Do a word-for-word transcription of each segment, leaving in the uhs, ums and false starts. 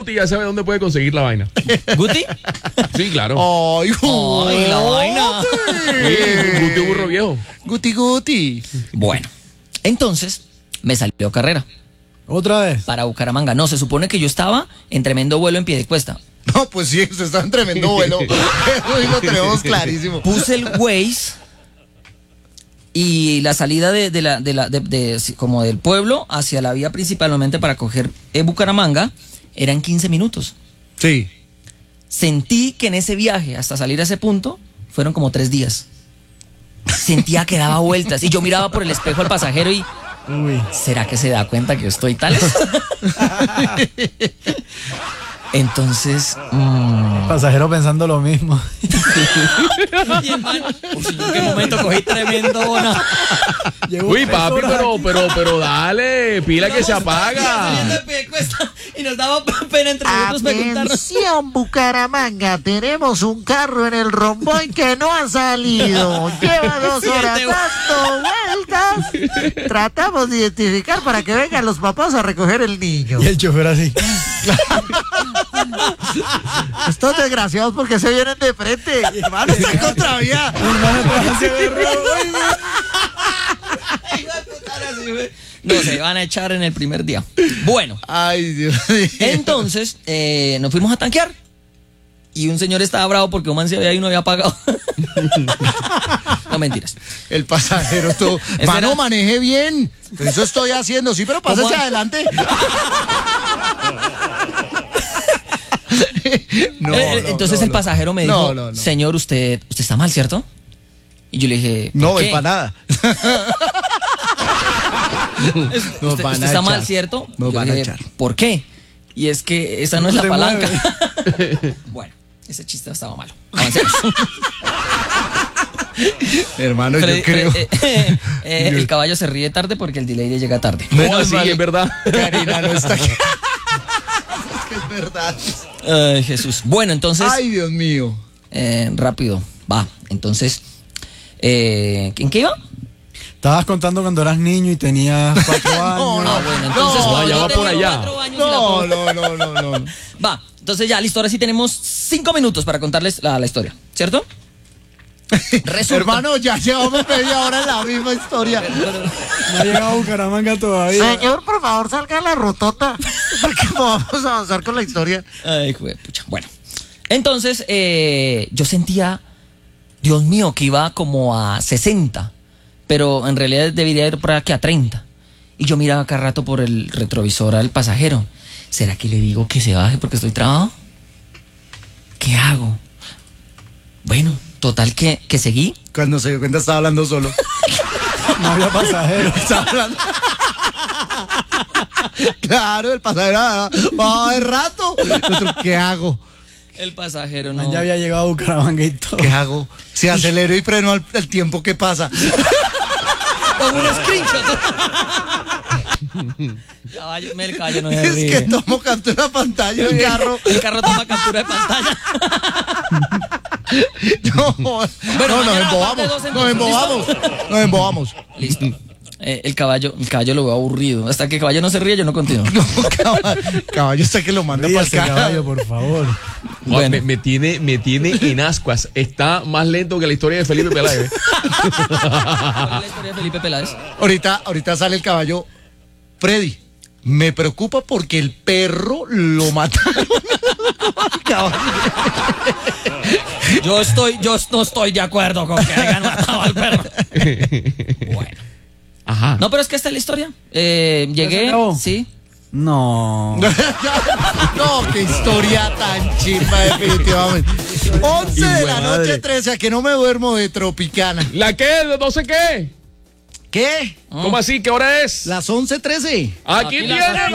Guti ya sabe dónde puede conseguir la vaina. ¿Guti? Sí, claro. Ay, Ay, la vaina. Sí, Guti burro viejo. Guti, Guti. Bueno, entonces me salió carrera ¿Otra vez? para Bucaramanga. No, se supone que yo estaba en tremendo vuelo en Piedecuesta. No, pues sí, usted está en tremendo vuelo. Eso sí lo tenemos clarísimo. Puse el Waze y la salida de, de la, de la, de, de- como del pueblo hacia la vía principalmente para coger eh, Bucaramanga eran quince minutos. Sí. Sentí que en ese viaje hasta salir a ese punto fueron como tres días. Sentía que daba vueltas y yo miraba por el espejo al pasajero y Uy. ¿será que se da cuenta que yo estoy tal? Entonces, mmm, Pasajero pensando lo mismo. y el man, "Uy, ¿en qué momento cogí tremendo bona?" Llegó Uy, tres papi, horas pero, aquí. pero, pero dale, pila que se Saliendo apaga. de Piedecuesta y nos daba pena entre nosotros preguntarnos. Atención, Bucaramanga, tenemos un carro en el romboy que no ha salido. Lleva dos Siete horas dando vueltas. Tratamos de identificar para que vengan los papás a recoger el niño. Y el chofer así. Estos desgraciados porque se vienen de frente. Hermano, está en contravía. No, se van a echar en el primer día. Bueno, Ay, Dios mío. entonces eh, nos fuimos a tanquear. Y un señor estaba bravo porque un man se había ido y no había pagado. No, mentiras. El pasajero todo. Ese Mano, era- maneje bien. Eso estoy haciendo. Sí, pero pásese ¿Cómo? adelante. No, Eh, no, entonces no, el no. pasajero me No, dijo, no, no. señor, usted, usted está mal, ¿cierto? Y yo le dije, No, ¿por es qué? para nada. Nos ¿Usted, van usted a está echar. mal, ¿cierto? Nos Yo van le a dije, echar. ¿por qué? Y es que esa no es No la se palanca. mueve. Bueno, ese chiste estaba malo. Avancemos. Hermano, Freddy- yo creo. Fred- eh, eh, el caballo se ríe tarde porque el delay le llega tarde. ¿Cómo así? Es verdad. Karina no está aquí. Es que es verdad. Ay, Jesús. Bueno, entonces, Ay, Dios mío. eh, rápido, va. Entonces, eh, ¿en qué iba? Estabas contando cuando eras niño y tenías cuatro años. Ah, bueno, entonces no, cuando ya yo va por tenía allá. cuatro años y la No, puedo- no, no, no, no. no. Va, entonces ya, listo, ahora sí tenemos cinco minutos para contarles la, la historia, ¿cierto? Resulta- Hermano, ya llevamos media hora en la misma historia. No ha llegado a Bucaramanga todavía. Señor, por favor, salga a la rotota. Porque vamos a avanzar con la historia. Ay, juepucha. Bueno, entonces eh, yo sentía, Dios mío, que iba como a sesenta, pero en realidad debería ir por aquí a treinta. Y yo miraba cada rato por el retrovisor al pasajero. ¿Será que le digo que se baje porque estoy trabado? ¿Qué hago? Bueno, total que, que seguí. Cuando se dio cuenta estaba hablando solo. No había pasajero. Estaba hablando. Claro, el pasajero va va de rato. Nosotros, ¿qué hago? El pasajero no. Ya había llegado a Bucaramanga y todo. ¿Qué hago? Si acelero y freno al el tiempo, ¿qué pasa? Con un screenshot. Caballo, me- el caballo no se Es ríe. que tomo captura de pantalla del carro. El carro toma captura de pantalla. No, Bueno, no, nos mañana embobamos. parte dos, Nos entonces, embobamos. Nos embobamos. Listo. Eh, el caballo, el caballo lo veo aburrido. Hasta que el caballo no se ríe, yo no continúo. No, caballo, caballo está que lo manda para el Ríase, caballo, caballo. por favor. Bueno. Me, me tiene, me tiene en ascuas. Está más lento que la historia de Felipe Peláez. ¿Cuál es la historia de Felipe Peláez? Ahorita, ahorita sale el caballo. Freddy, me preocupa porque el perro lo mataron. Caballo. Yo estoy, yo no estoy de acuerdo con que hayan matado al perro. Bueno. Ajá. No, pero es que esta es la historia. Eh, se llegué, acabó? sí. No. No, qué historia tan chimba, definitivamente. once de la madre. noche, trece, a que no me duermo de Tropicana. ¿La qué? No sé qué. ¿Qué? ¿Cómo así? ¿Qué hora es? Las once trece. Aquí Aquí tiene. las-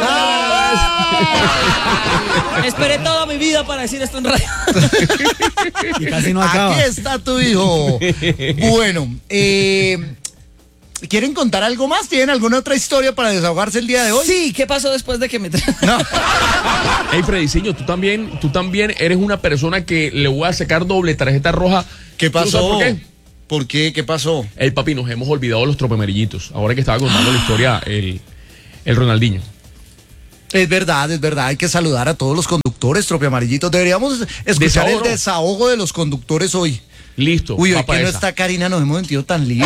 Esperé toda mi vida para decir esto en radio. Y casi no acaba. Aquí está tu hijo. Bueno, eh, ¿quieren contar algo más? ¿Tienen alguna otra historia para desahogarse el día de hoy? Sí, ¿qué pasó después de que me tra- Hey, Frediseño, tú también, tú también eres una persona que le voy a sacar doble tarjeta roja. ¿Qué ¿Tú sabes pasó? por qué? ¿Por qué? ¿Qué pasó? El papi, nos hemos olvidado los tropemerillitos. Ahora que estaba contando la historia, el, el Ronaldinho. Es verdad, es verdad, hay que saludar a todos los conductores, Tropio Amarillito. Deberíamos escuchar Desahogo. el desahogo de los conductores hoy. Listo. Uy, hoy va pa' que no esa. está Karina, nos hemos sentido tan libres.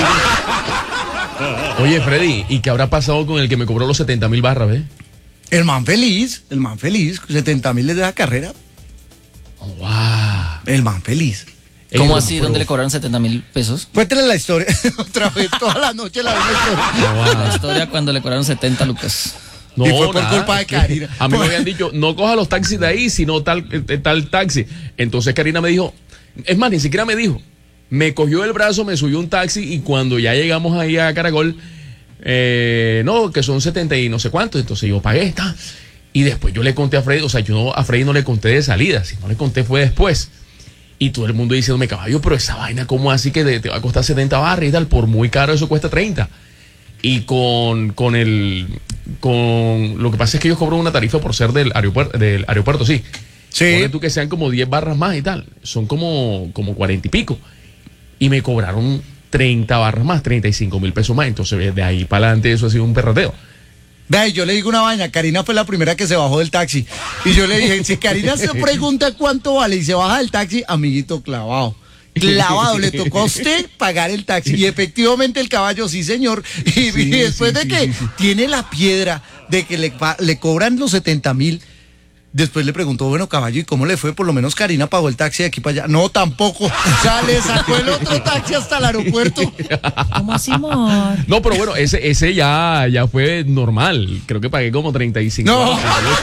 Oye, Freddy, ¿y qué habrá pasado con el que me cobró los setenta mil barras, ve? El man feliz, el man feliz, setenta mil de la carrera, Oh, wow. el man feliz. Ey, ¿Cómo no, así? pero- ¿Dónde le cobraron setenta mil pesos? Cuéntale la historia, otra vez, toda la noche la misma historia. Oh, wow. La historia cuando le cobraron setenta lucas. No, Y fue por nada. culpa de Karina. A mí me habían dicho, no coja los taxis de ahí, sino tal, eh, tal taxi. Entonces Karina me dijo, es más, ni siquiera me dijo. Me cogió el brazo, me subió un taxi y cuando ya llegamos ahí a Caracol, eh, no, que son setenta y no sé cuántos. Entonces yo pagué, está. Y después yo le conté a Freddy, o sea, yo no, a Freddy no le conté de salida, si no le conté fue después. Y todo el mundo diciéndome, caballo, pero esa vaina, ¿cómo así que te, te va a costar setenta barras y tal? Por muy caro eso cuesta treinta. Y con, con el con lo que pasa es que ellos cobran una tarifa por ser del aeropuerto, del aeropuerto, sí. Sí. Ponle tú que sean como diez barras más y tal. Son como, como cuarenta y pico. Y me cobraron treinta barras más, treinta y cinco mil pesos más. Entonces, de ahí para adelante, eso ha sido un perrateo. Vea, yo le digo una vaina, Karina fue la primera que se bajó del taxi. Y yo le dije, si Karina se pregunta cuánto vale y se baja del taxi, amiguito, clavado. Clavado, le tocó a usted pagar el taxi. Y efectivamente el caballo, sí señor. Y, y después de que tiene la piedra de que le, pa- le cobran los setenta mil, después le preguntó, bueno, caballo, ¿y cómo le fue? Por lo menos Karina pagó el taxi de aquí para allá. No, tampoco. O sea, le sacó el otro taxi hasta el aeropuerto. ¿Cómo así, amor? No, pero bueno, ese, ese ya, ya fue normal. Creo que pagué como treinta y cinco. No.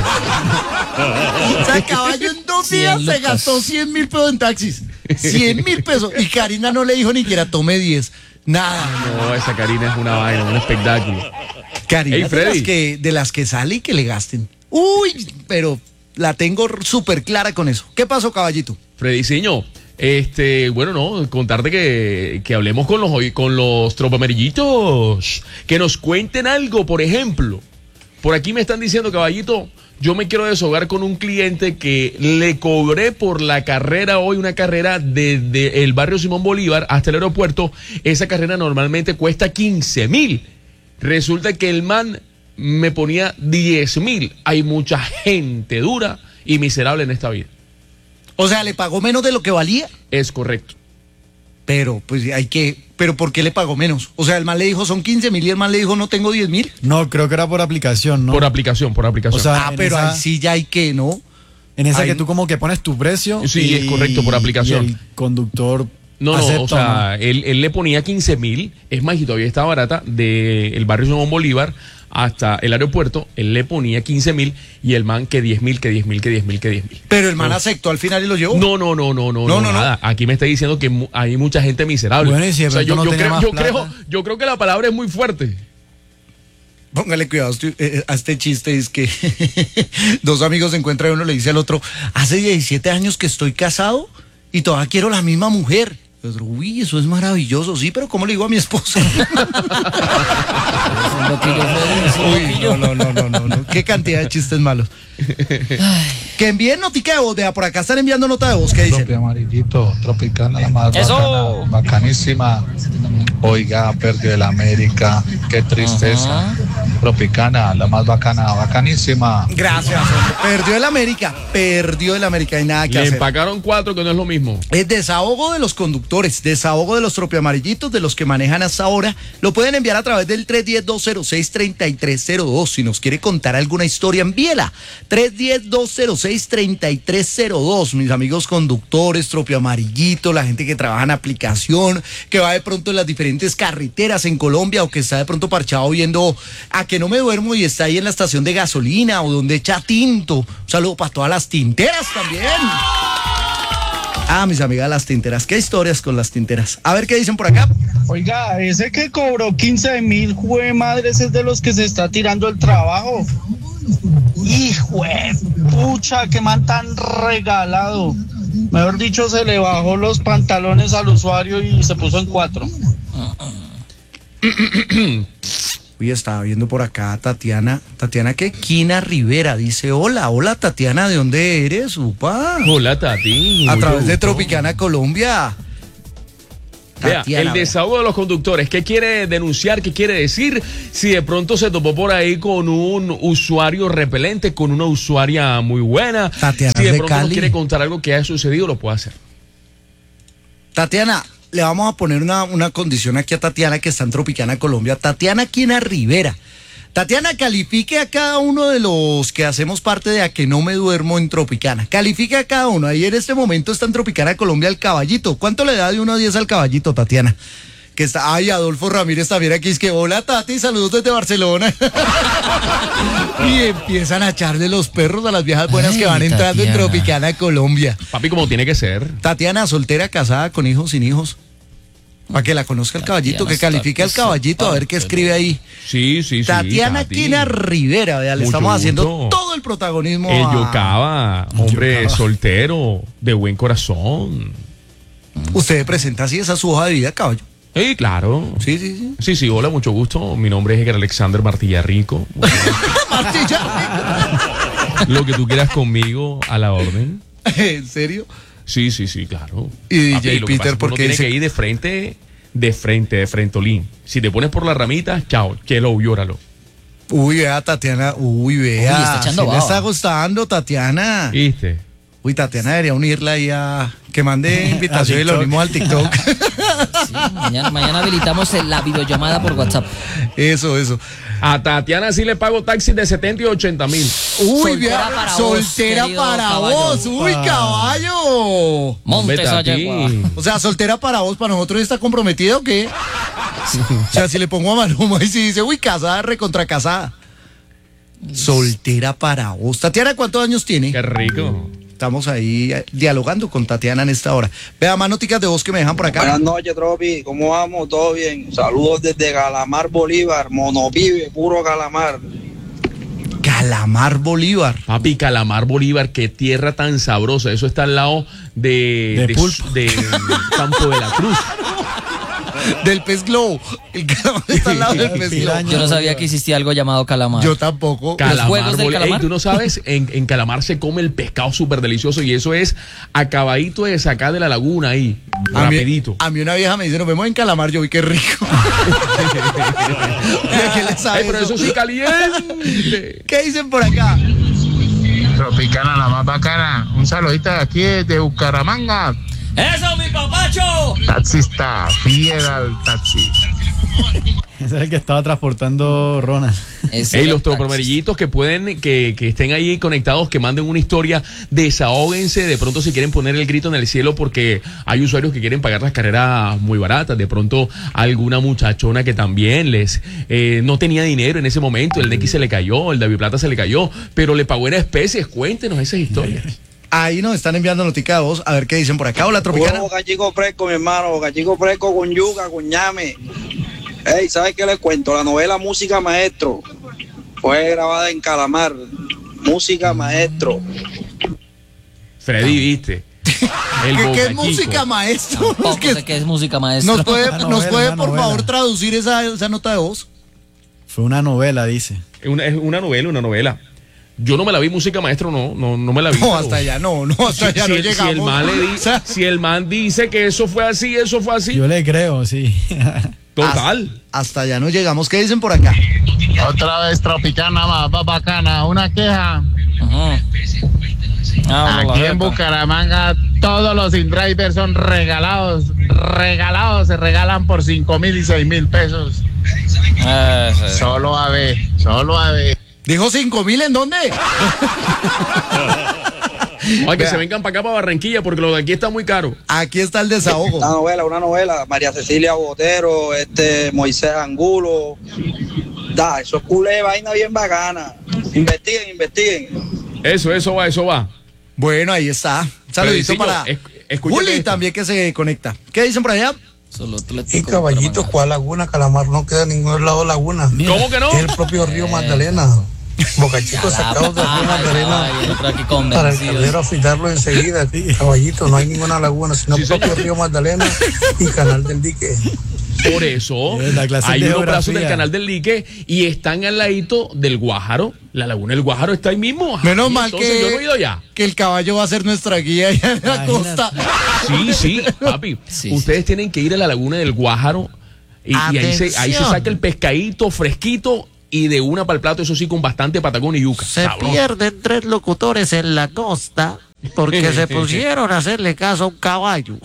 barras. O sea, caballo en dos cien días se lucas. gastó cien mil pesos en taxis. cien mil pesos. Y Karina no le dijo ni siquiera tome diez. Nada. No, esa Karina es una vaina, un espectáculo. Karina Ey, es de las, Freddy. que, de las que sale y que le gasten. Uy, pero la tengo súper clara con eso. ¿Qué pasó, caballito? Frediciño, este, bueno, no, contarte que, que hablemos con los, con los tropamerillitos, que nos cuenten algo, por ejemplo. Por aquí me están diciendo, caballito, yo me quiero desahogar con un cliente que le cobré por la carrera hoy, una carrera desde el barrio Simón Bolívar hasta el aeropuerto. Esa carrera normalmente cuesta quince mil. Resulta que el man me ponía diez mil. Hay mucha gente dura y miserable en esta vida. O sea, le pagó menos de lo que valía. Es correcto. Pero, pues hay que. ¿Pero por qué le pagó menos? O sea, el man le dijo son quince mil y el man le dijo no tengo diez mil. No, creo que era por aplicación, ¿no? Por aplicación, por aplicación. O sea, Ah, en pero esa- ahí sí ya hay que, ¿no? En esa Ay, que tú como que pones tu precio. Sí, es correcto, por aplicación. Y el conductor No, no, acepta, o sea, él, él le ponía quince mil, es más, y todavía está barata, del barrio Simón Bolívar hasta el aeropuerto, él le ponía quince mil y el man que diez mil, que diez mil, que diez mil, que diez mil. Pero el man aceptó al final y lo llevó. No, no, no, no, no, No, no, no, no. nada. Aquí me está diciendo que mu- hay mucha gente miserable. Bueno, y si de o sea, yo, pronto no yo tenía creo, más yo, plata. creo, yo creo que la palabra es muy fuerte. Póngale cuidado a este- eh, a este chiste, es que dos amigos se encuentran y uno le dice al otro, hace diecisiete años que estoy casado y todavía quiero la misma mujer. Y otro, uy, eso es maravilloso, sí, pero ¿cómo le digo a mi esposa? Es un loquillo, Freddy, es un Uy, loquillo. no, no, no, no, no, no. Qué cantidad de chistes malos. Que envíen notica de voz, vea, por acá están enviando nota de voz, ¿qué dicen? Tropi amarillito, tropicana, la más Eso. bacana, bacanísima. Oiga, perdió el América, qué tristeza. Ajá. Tropicana, la más bacana, bacanísima. Gracias, hombre. Perdió el América, perdió el América, hay nada que Le hacer. empacaron cuatro, que no es lo mismo. Es desahogo de los conductores, desahogo de los tropiamarillitos, de los que manejan hasta ahora. Lo pueden enviar a través del tres uno cero, dos cero seis, tres tres cero dos. Si nos quiere contar alguna historia, envíela. tres uno cero, dos cero seis, tres tres cero dos. Mis amigos conductores, tropiamarillitos, la gente que trabaja en aplicación, que va de pronto en las diferentes carreteras en Colombia o que está de pronto parchado viendo a que no me duermo y está ahí en la estación de gasolina o donde echa tinto. Un saludo para todas las tinteras también. Ah, mis amigas las tinteras. ¿Qué historias con las tinteras? A ver qué dicen por acá. Oiga, ese que cobró quince mil, jue madre, ese es de los que se está tirando el trabajo. Hijo de pucha, qué man tan regalado. Mejor dicho, se le bajó los pantalones al usuario y se puso en cuatro. Uy, estaba viendo por acá a Tatiana. ¿Tatiana qué? Quina Rivera. Dice, hola, hola Tatiana, ¿de dónde eres, upa? Hola, Tati. A mucho través de gusto. Tropicana Colombia. Vea, Tatiana, el desahogo de los conductores. ¿Qué quiere denunciar? ¿Qué quiere decir? Si de pronto se topó por ahí con un usuario repelente, con una usuaria muy buena. Tatiana si de de pronto nos Cali. quiere contar algo que haya sucedido, lo puede hacer. Tatiana, le vamos a poner una, una condición aquí a Tatiana que está en Tropicana, Colombia. Tatiana Quina Rivera. Tatiana, califique a cada uno de los que hacemos parte de A Que No Me Duermo en Tropicana. Califique a cada uno. Ahí en este momento está en Tropicana, Colombia, el caballito. ¿Cuánto le da de uno a diez al caballito, Tatiana? Que está, ay, Adolfo Ramírez también aquí, es que hola Tati, saludos desde Barcelona. Y empiezan a echarle los perros a las viejas buenas Ay, que van entrando en Tatiana. Tropicana, Colombia. Papi, como tiene que ser. Tatiana, soltera, casada, con hijos, sin hijos. Para que la conozca el caballito, que Tatiana califique al está caballito, a ver qué escribe ahí. Sí, sí, sí. Tatiana Tati. Quina Rivera, vea, le Mucho estamos haciendo gusto. todo el protagonismo El a... Yocaba, hombre soltero, de buen corazón. Usted presenta así esa su hoja de vida, caballo. Sí, claro. Sí, sí, sí. Sí, sí, hola, mucho gusto. Mi nombre es Edgar Alexander Martilla Rico. Lo que tú quieras conmigo, a la orden. ¿En serio? Sí, sí, sí, claro. Y D J Papi, lo que Peter, pasa es que ¿por uno qué tiene dice- que ir de frente, de frente, de frentolín. Si te pones por la ramita, chao, que lo llóralo. Uy, vea, Tatiana. Uy, vea. Uy, está echando sí le baba. está gustando, Tatiana. ¿Viste? Uy, Tatiana debería unirla ahí a... Que mande invitación y lo TikTok. unimos al TikTok. Sí, mañana, mañana habilitamos el- la videollamada por WhatsApp. Eso, eso. A Tatiana sí le pago taxis de setenta y ochenta mil. Uy, Soltera vea, para vos, soltera querido para caballo. vos. Uy, caballo. Montes Vete a allá, ti. guau. O sea, soltera para vos, para nosotros está comprometida o qué? O sea, si le pongo a Maluma y si dice, uy, casada, recontra casada. Soltera para vos. Tatiana, ¿cuántos años tiene? Qué rico. Estamos ahí eh, dialogando con Tatiana en esta hora. Vea, más noticas de voz que me dejan por acá. Buenas noches, Tropi. ¿Cómo vamos? ¿Todo bien? Saludos desde Calamar, Bolívar. Monopibe, puro calamar. Calamar Bolívar. Papi, Calamar Bolívar, qué tierra tan sabrosa. Eso está al lado de, De de, pulpo. de Campo de la Cruz. Del pez globo. El calamar está al lado del pez globo. Piraña. Yo no sabía que existía algo llamado calamar. Yo tampoco. Calamar juegos del Bol- calamar? Ey, tú no sabes, en, en Calamar se come el pescado súper delicioso y eso es acabadito de sacar de la laguna ahí, A mí, rapidito. a mí una vieja me dice, nos vemos en Calamar. Yo vi qué rico. Oiga, ¿qué le sabe Ay, pero eso sí caliente. ¿Qué dicen por acá? Tropicana, la más bacana. Un saludito de aquí de Bucaramanga. ¡Eso, mi papacho! Taxista, fiel al taxi. Ese es el que estaba transportando Ronald. Ese Ey, era los el taxi. tropomerillitos que pueden, que, que estén ahí conectados, que manden una historia, desahóguense, de pronto si quieren poner el grito en el cielo porque hay usuarios que quieren pagar las carreras muy baratas, de pronto alguna muchachona que también les eh, no tenía dinero en ese momento, el X se le cayó, el David Plata se le cayó, pero le pagó en especies, cuéntenos esas historias. Ahí nos están enviando notica de voz. A ver qué dicen por acá. Hola, Puro Tropicana. boca chico fresco, mi hermano. Boca chico fresco con yuca, con ñame. Ey, ¿sabes qué les cuento? La novela Música Maestro fue grabada en Calamar. Música Maestro. Freddy, viste. El ¿Qué, qué es bocachico. música, maestro? Es Tampoco que sé qué es música maestra. ¿Nos puede, Una nos novela, puede una por novela. favor, traducir esa, esa nota de voz? Fue una novela, dice. Es una, es una novela, una novela. Yo no me la vi, música maestro, no, no, no me la vi. No, pero- hasta allá no, no, hasta allá si, no el- si llegamos. el man le di- O sea, si el man dice que eso fue así, eso fue así. Yo le creo, sí. Total. hasta allá no llegamos. ¿Qué dicen por acá? Otra vez Tropicana, más más bacana. Una queja. Ajá. Ah, Aquí la en jeta. Bucaramanga todos los in-drivers son regalados. Regalados. Se regalan por cinco mil y seis mil pesos. Ese. Solo a ver. Solo a ver. ¿Dijo cinco mil en dónde? Ay, que Vea. se vengan para acá, para Barranquilla, porque lo de aquí está muy caro. Aquí está el desahogo. Una novela, una novela. María Cecilia Botero, este Moisés Angulo. Da, eso es culé, vaina bien bacana. Investiguen, investiguen. Eso, eso va, eso va. Bueno, ahí está. Saludito Fredicillo, para es- escúchate Juli esto. también que se conecta. ¿Qué dicen por allá? Solo Atlético Y caballito, ¿cuál laguna? Calamar no queda en ningún lado laguna. ¿Cómo que no? Es el propio río Magdalena. Boca Chico sacados del río Magdalena aquí para el caldero afitarlo enseguida. Caballito, no hay ninguna laguna, sino el Sí, propio señor. río Magdalena y Canal del Dique. Por eso Es la clase hay de unos brazos geografía. del canal del Lique y están al ladito del Guájaro. La Laguna del Guájaro está ahí mismo. Menos Ay, mal entonces que, yo no he ido ya. que el caballo va a ser nuestra guía allá en la costa. Sí, sí, papi. Sí, Ustedes tienen que ir a la Laguna del Guájaro y, y ahí, se, ahí se Atención. saca el pescadito fresquito y de una para el plato, eso sí, con bastante patacón y yuca. Se Sabroso. pierden tres locutores en la costa porque se pusieron a hacerle caso a un caballo.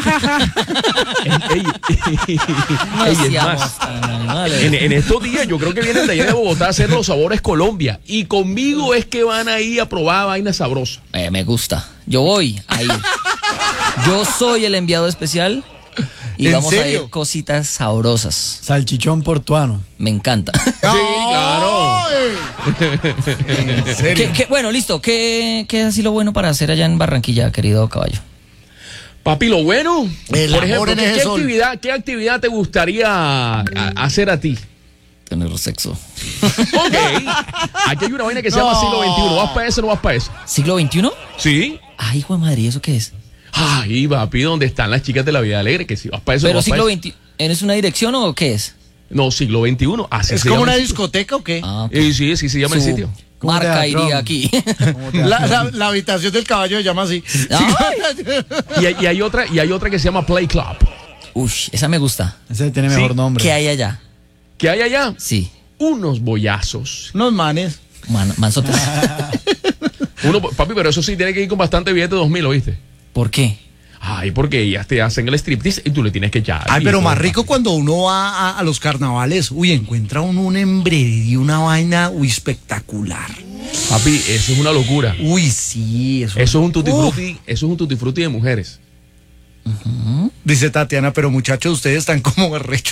Ey, ey, No ey, es seamos más, tan animales. en, en estos días yo creo que vienen de allá de Bogotá a hacer los sabores Colombia y conmigo es que van ahí a probar vainas sabrosas. Eh, me gusta. Yo voy a ir. Yo soy el enviado especial y ¿En vamos serio? a ir cositas sabrosas. Salchichón portuano. Me encanta. Sí, claro. ¿En serio? ¿Qué, qué- bueno, listo. ¿Qué, ¿Qué es así lo bueno para hacer allá en Barranquilla, querido caballo? Papi, lo bueno, El por amor ejemplo, en ¿qué, ese qué sol. actividad, ¿qué actividad te gustaría a- hacer a ti? Tener sexo. Ok, aquí hay una vaina que se llama No. siglo veintiuno. ¿Vas para eso o no vas para eso? ¿Siglo veintiuno? Sí. Ay, hijo de madre, ¿y eso qué es? Ay, papi, ¿dónde están las chicas de la vida alegre? Que si vas para eso o no ¿Pero vas para siglo eso. veintiuno ¿es una dirección o qué es? No, siglo veintiuno. Así ¿Es se como llama una el sitio. discoteca o qué? Ah, ok. Eh, sí, sí, se llama el Su sitio. Como marca teatrón. iría aquí. Como te La, acuerdas. la- la habitación del caballo se llama así. Ay. Y, hay- y hay otra, y hay otra que se llama Play Club. Uy, esa me gusta. Ese tiene Sí. mejor nombre. ¿Qué hay allá? ¿Qué hay allá? Sí. Unos boyazos. Unos manes. Man, mansotes. Uno, papi, pero eso sí tiene que ir con bastante billete dos mil, ¿oíste? ¿Por qué? Ay, porque ellas te hacen el striptease y tú le tienes que echar. Ay, pero billete, más papi. rico cuando uno va a, a los carnavales. Uy, encuentra uno un embreví, una vaina, uy, espectacular. Papi, eso es una locura. Uy, sí, eso. Eso es un tutti Uf. frutti, eso es un tutti frutti de mujeres. Dice Tatiana, pero muchachos, ustedes están como berrechos.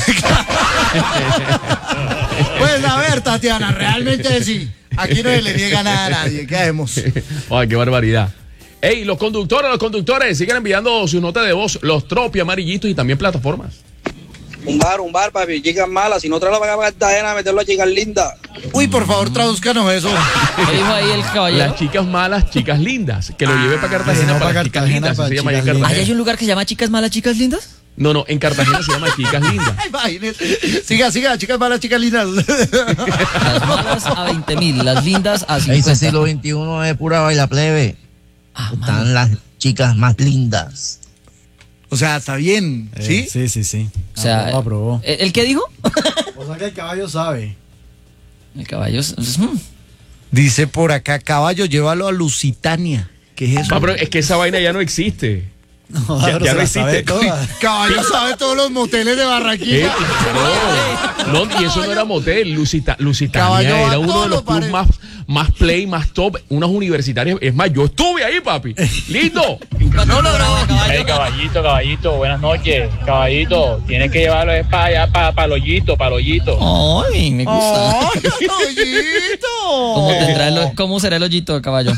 Pues a ver, Tatiana, realmente sí. Aquí no se le niega nada a nadie. ¿Qué hacemos? Ay, qué barbaridad. Ey, los conductores, los conductores, siguen enviando sus notas de voz, los tropi amarillitos y también plataformas. Un bar, un bar, papi, chicas malas. Si no traes la para acá para Cartagena, meterlo a chicas lindas. Uy, por favor, tradúzcanos eso. ¿Qué dijo ahí el caballero? Las chicas malas, chicas lindas. Que lo lleve para Cartagena no, para, para chicas Cartagena, lindas. así para se llama allá en chicas lindas. ¿Ahí hay Cartagena. un lugar que se llama Chicas Malas, Chicas Lindas? No, no, en Cartagena se llama chicas lindas. Ay, imagínese. Siga, siga, chicas malas, chicas lindas. Las malas a veinte mil, las lindas a Ese cincuenta. siglo veintiuno es pura baila plebe. Ah, mano. Están las chicas más lindas. O sea, está bien, Eh, ¿sí? Sí, sí, sí. O sea, Aprobó, aprobó. ¿el, el qué dijo? O sea que el caballo sabe. El caballo. es- es- mm. Dice por acá, caballo, llévalo a Lusitania. ¿Qué es eso? Ah, pero es que esa vaina ya no existe. No, Ya- pero ya se no la existe. sabe toda. Caballo sabe todos los moteles de Eh, Barranquilla. no, no, y eso no era motel. Lucita, Lusitania Caballo va era a uno todo de los lo clubs pare- más, más play, más top, unos universitarios. Es más, yo estuve ahí, papi. Lindo. No lo grabó, caballo. Hey, caballito, caballito, buenas noches. Caballito, tienes que llevarlo es para allá, para, para el hoyito, para el hoyito. Ay, me gusta. ¡Ay, caballito! ¿Cómo, tendrá el ho- ¿Cómo será el hoyito de caballo?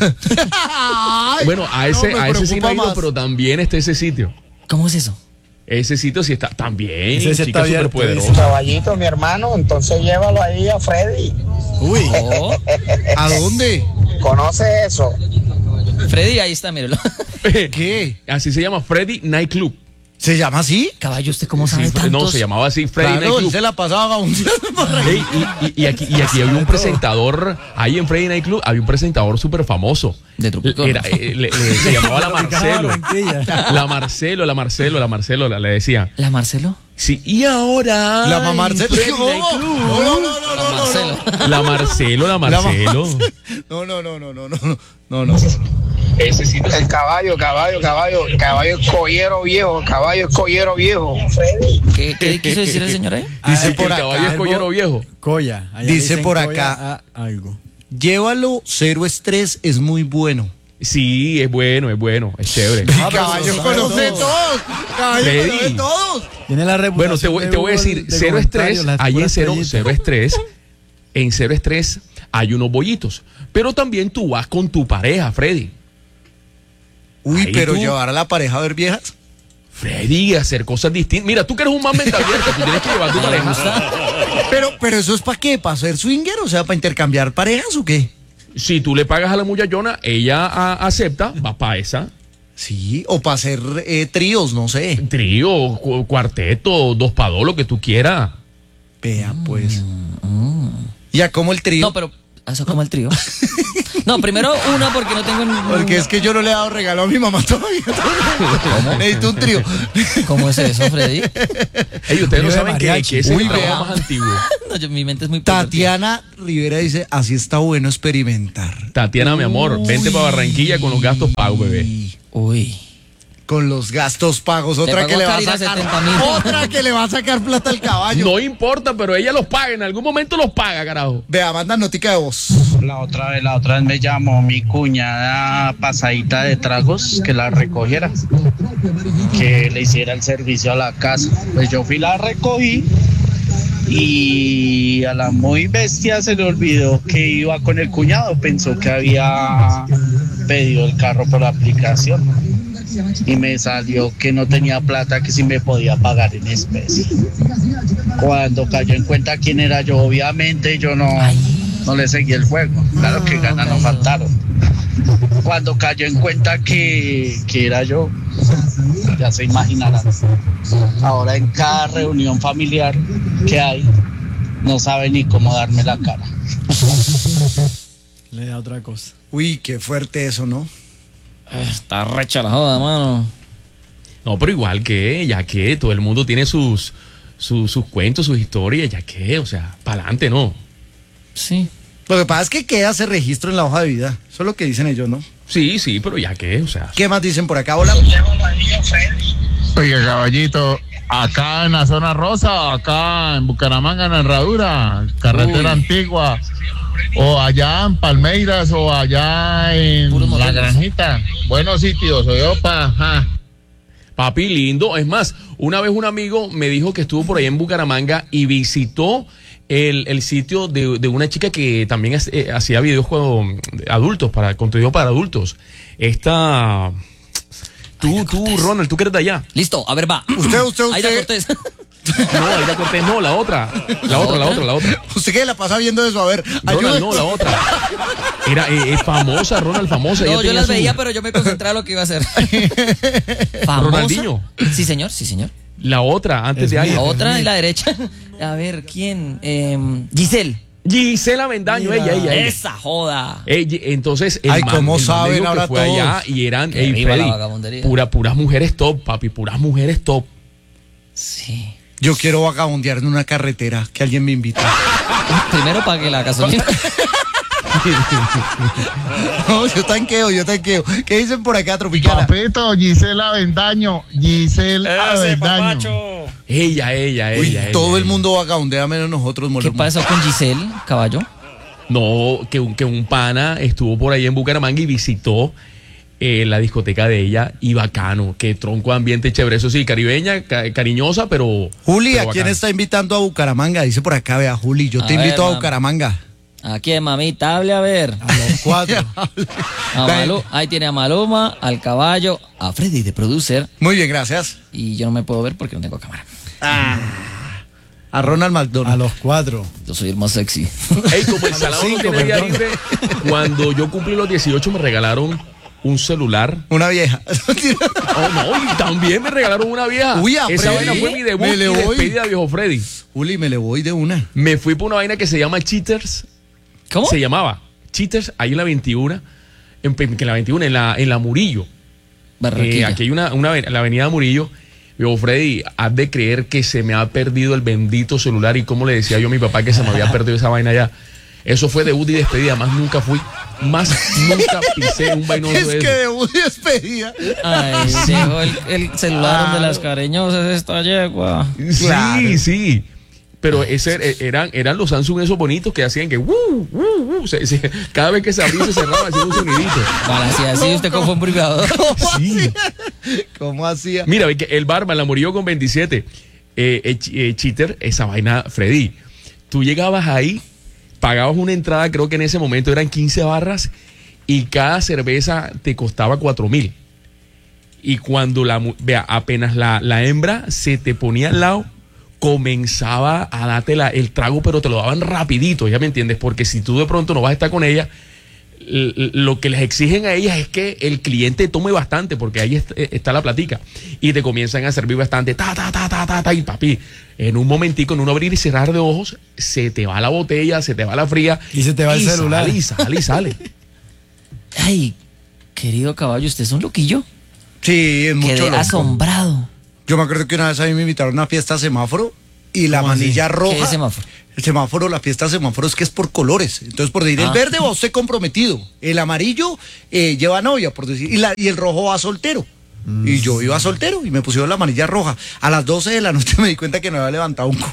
Ay, Bueno, a no, ese, me a ese sí no preocupa he ido, más. pero también está ese sitio. ¿Cómo es eso? Ese sitio sí está también. Ese sí está chica abierto, superpoderosa. dice. Caballito, mi hermano, entonces llévalo ahí a Freddy. Uy, Oh, ¿a dónde? ¿Conoce eso? Freddy, ahí está, míralo. ¿Qué? Así se llama Freddy Night Club. ¿Se llama así? Caballo, ¿usted cómo sabe Sí, tantos? no, se llamaba así Freddy Claro, Night él Club. se la pasaba un Ey, y, y- y aquí, y aquí había un presentador, ahí en Freddy Night Club había un presentador súper famoso. De Tropicana. Era, eh, le- le- se llamaba la Marcelo. Barranquilla. La Marcelo, la Marcelo, la Marcelo, la- le decía. ¿La Marcelo? Sí, y ahora. La mamá en Marcelo. Freddy No, Night no, Club. no, no, no, no, no, Marcelo. La Marcelo, la La Marcelo. mamá- No, no, no, no, no, no, no, no, no. Ese sitio El caballo, caballo, caballo, caballo es collero viejo, caballo es collero viejo. ¿Qué, qué quiso decir el señor ahí? Dice que por el caballo acá, es collero viejo. Coya. Allá Dice dicen por coya acá. a algo. llévalo, cero estrés, es muy bueno. Sí, es bueno, es bueno, es chévere. Y pero caballo lo sabe conoce todo. todos. Caballo Freddy. conoce todos. Tiene la reputación Bueno, te voy, de te voy a Google decir, de cero estrés, comentarios, las ahí en puras cero, estrellitas. cero estrés, en cero estrés hay unos bollitos. Pero también tú vas con tu pareja, Freddy. Uy, Ahí pero tú- llevar a la pareja a ver viejas. Freddy, hacer cosas distintas. Mira, tú que eres un man mental abierto, tú tienes que llevar a tu pareja. Pero, pero eso es para qué, para ser swinger, o sea, para intercambiar parejas o qué. Si tú le pagas a la muchachona, ella a- acepta, va para esa. Sí, o para hacer eh, tríos, no sé. Trío, cu- cuarteto, dos para dos, lo que tú quieras. Vea, pues. Ya como el trío. No, pero Ah, eso es como el trío. No, primero una porque no tengo... Porque es que yo no le he dado regalo a mi mamá todavía. ¿Cómo? Necesito un trío. ¿Cómo es eso, Freddy? Ey, ustedes no saben que, que ese es el vea. trabajo más antiguo. No, yo, mi mente es muy... Tatiana Rivera dice, así está bueno experimentar. Tatiana, mi amor, vente para Barranquilla con los gastos pagos, bebé. Uy. Con los gastos pagos, otra Le que le va a Karina sacar, setenta mil. otra que le va a sacar plata al caballo. No importa, pero ella los paga, en algún momento los paga, carajo. Vea, manda notica de voz. La otra vez, la otra vez me llamó mi cuñada pasadita de tragos que la recogiera, que le hiciera el servicio a la casa. Pues yo fui, la recogí y a la muy bestia se le olvidó que iba con el cuñado. Pensó que había pedido el carro por la aplicación y me salió que no tenía plata, que sí me podía pagar en especie. Cuando cayó en cuenta quién era yo, obviamente yo no, no le seguí el juego. Claro que ganas no faltaron. Cuando cayó en cuenta que, que era yo, ya se imaginarán. Ahora en cada reunión familiar que hay, no sabe ni cómo darme la cara. Le da otra cosa. Uy, qué fuerte eso, ¿no? Está recha la joda, mano. No, pero igual que, ya que todo el mundo tiene sus, sus, sus cuentos, sus historias, ya que, o sea, para adelante, ¿no? Sí. Lo que pasa es que queda ese registro en la hoja de vida. Eso es lo que dicen ellos, ¿no? Sí, sí, pero ya que, o sea. ¿Qué más dicen por acá? Hola. Oiga, caballito, acá en la zona rosa, acá en Bucaramanga, en la Herradura, carretera Uy. antigua, o allá en Palmeiras, o allá en La Granjita. Buenos sitios, soy opa, ajá. Papi lindo, es más, una vez un amigo me dijo que estuvo por ahí en Bucaramanga y visitó el, el sitio de, de una chica que también eh, hacía videojuegos adultos, para contenido para adultos. Esta... Tú, Aida tú, Cortés. Ronald, tú que eres de allá. Listo, a ver, va. Usted, usted, Aida usted. Cortés. No, Aida Cortés, no, la otra. La otra, la otra, la otra. ¿Usted qué la pasa viendo eso? A ver, Ronald, ayúdeme. no, la otra. Era eh, eh, famosa, Ronald, famosa. No, Ella yo tenía las su- veía, pero yo me concentraba en lo que iba a hacer. ¿Famosa? Ronaldinho. Sí, señor, sí, señor. La otra, antes Es de mía. Aida. La otra y la derecha. A ver, ¿quién? Eh, Giselle. Gisela Mendaño, Mira. ella, ella, ella. Esa joda. Ey, entonces, el Ay, man- ¿cómo el man saben me dijo que ahora fue allá todos? y eran, Que ey, viva la Freddy, vagabundería. pura, puras mujeres top, papi, puras mujeres top. Sí. Yo quiero vagabundear en una carretera, que alguien me invita. Primero pague la gasolina. No, yo tanqueo, yo tanqueo. ¿Qué dicen por acá, Tropicana? Papito, Gisela Avendaño, Gisela Avendaño. Ella, ella, ella. Uy, ella, todo ella. el mundo vagabundea menos nosotros, ¿Qué molemos. pasó con Giselle, caballo? No, que un, que un pana estuvo por ahí en Bucaramanga y visitó eh, la discoteca de ella y bacano, qué tronco de ambiente chévere. Eso sí, caribeña, ca- cariñosa, pero. Juli, pero ¿a quién bacano. está invitando a Bucaramanga? Dice por acá, vea, Juli, yo A te invito ver, a mami. Bucaramanga. ¿A quién, mamita? Hable a ver. A los cuatro. A Malu- ahí tiene a Maluma, al caballo, a Freddy de producer. Muy bien, gracias. Y yo no me puedo ver porque no tengo cámara. A Ronald McDonald. A los cuatro. Yo soy el más sexy. Ey, como el salado no cinco, tiene día perdón. libre, cuando yo cumplí los dieciocho me regalaron un celular. Una vieja. Oh, no, y también me regalaron una vieja. Uy, a Esa Freddy, vaina fue mi debut me y le voy. despedida, viejo Freddy. Juli, me le voy de una. Me fui por una vaina que se llama Cheaters. ¿Cómo? Se llamaba Cheaters, ahí en la veintiuno, en, en la veintiuno, en la, en la Murillo. Eh, Barranquilla. aquí hay una, una ave- la avenida Murillo. Viejo Freddy, has de creer que se me ha perdido el bendito celular y como le decía yo a mi papá que se me había perdido esa vaina ya. Eso fue debut y despedida, más nunca fui, más nunca pisé un vainoso Es de que eso. debut y despedida. Ay, dejó el, el celular donde las cariñosas esta yegua. Sí, Claro. sí. Pero ese eh, eran, eran los Samsung esos bonitos que hacían que uh, uh, uh, se- se- cada vez que se abría y se cerraba hacía un sonidito. Vale, así, así usted como fue un privado. ¿Cómo Sí. hacía? ¿Cómo hacía? Mira, ve que el barman la murió con veintisiete. Eh, eh, ch- eh, cheater, esa vaina, Freddy. Tú llegabas ahí, pagabas una entrada, creo que en ese momento eran quince barras, y cada cerveza te costaba cuatro mil. Y cuando la, mu- vea, apenas la, la hembra se te ponía al lado, comenzaba a darte la- el trago, pero te lo daban rapidito, ¿ya me entiendes? Porque si tú de pronto no vas a estar con ella, l- lo que les exigen a ellas es que el cliente tome bastante, porque ahí est- está la platica. Y te comienzan a servir bastante, ta, ta, ta, ta, ta, ta, y papi, en un momentico, en un abrir y cerrar de ojos, se te va la botella, se te va la fría. Y se te va el celular. Sale, y sale, y sale. Ay, querido caballo, ¿usted es un loquillo? Sí, es mucho Quedé loco. asombrado. Yo me acuerdo que una vez a mí me invitaron a una fiesta semáforo y la ¿Cómo así? manilla roja. ¿Qué es semáforo? El semáforo, la fiesta semáforo es que es por colores. Entonces, por decir, Ah. el verde va usted comprometido, el amarillo eh, lleva novia, por decir, y, la, y el rojo va soltero. Y yo iba soltero y me pusieron la manilla roja. A las doce de la noche me di cuenta que no había levantado un cu.